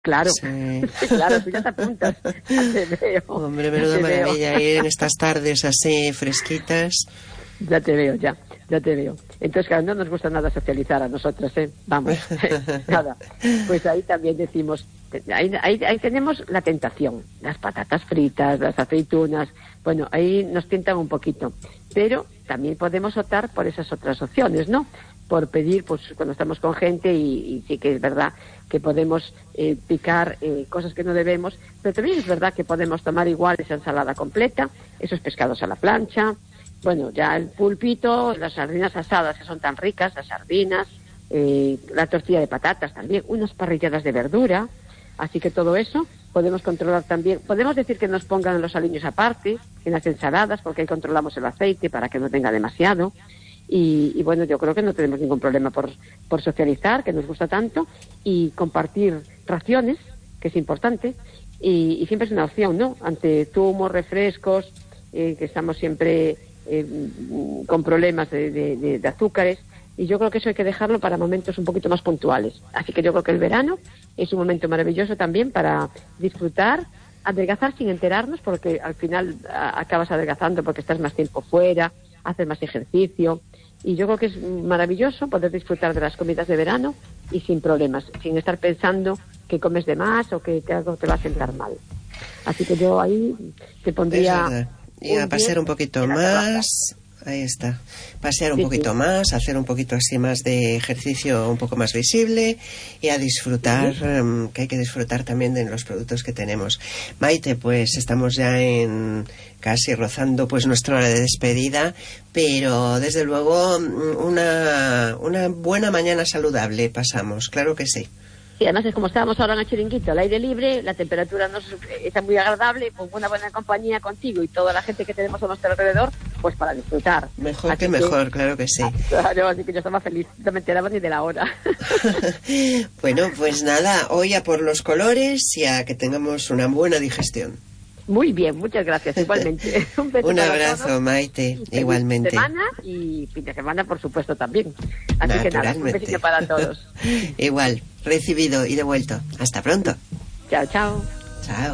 Claro, Sí. claro, tú ya te apuntas. Ya te veo. Hombre, Ya menuda te veo. maravilla ir en estas tardes así fresquitas. Ya te veo, ya te veo. Entonces, claro, no nos gusta nada socializar a nosotras, ¿eh? Vamos, nada. Pues ahí también decimos, ahí tenemos la tentación, las patatas fritas, las aceitunas, bueno, ahí nos tientan un poquito. Pero también podemos optar por esas otras opciones, ¿no? Por pedir, pues cuando estamos con gente y sí que es verdad que podemos picar cosas que no debemos, pero también es verdad que podemos tomar igual esa ensalada completa, esos pescados a la plancha. Bueno, ya el pulpito, las sardinas asadas que son tan ricas, las sardinas, la tortilla de patatas también, unas parrilladas de verdura, así que todo eso podemos controlar también. Podemos decir que nos pongan los aliños aparte, en las ensaladas, porque ahí controlamos el aceite para que no tenga demasiado. Y bueno, yo creo que no tenemos ningún problema por socializar, que nos gusta tanto, y compartir raciones, que es importante, y siempre es una opción, ¿no? Ante zumos, refrescos, que estamos siempre con problemas de azúcares, y yo creo que eso hay que dejarlo para momentos un poquito más puntuales. Así que yo creo que el verano es un momento maravilloso también para disfrutar, adelgazar sin enterarnos, porque al final acabas adelgazando porque estás más tiempo fuera, haces más ejercicio, y yo creo que es maravilloso poder disfrutar de las comidas de verano y sin problemas, sin estar pensando que comes de más o que algo te va a sentar mal. Así que yo ahí te pondría... Y a pasear un poquito más, ahí está, pasear un poquito más, hacer un poquito así más de ejercicio un poco más visible y a disfrutar, que hay que disfrutar también de los productos que tenemos. Maite, pues estamos ya casi rozando pues nuestra hora de despedida, pero desde luego una buena mañana saludable pasamos, claro que sí. Y además es como estábamos ahora en el chiringuito, al aire libre, la temperatura está muy agradable, con una buena compañía contigo y toda la gente que tenemos a nuestro alrededor, pues para disfrutar. Mejor que mejor, claro que sí. Claro, así que yo estaba feliz, no me enteraba ni de la hora. Bueno, pues nada, hoy a por los colores y a que tengamos una buena digestión. Muy bien, muchas gracias, igualmente. Un abrazo, Maite, igualmente. Semana y fin de semana, por supuesto, también. Así que nada, un besito para todos. Igual, recibido y devuelto. Hasta pronto. Chao, chao. Chao.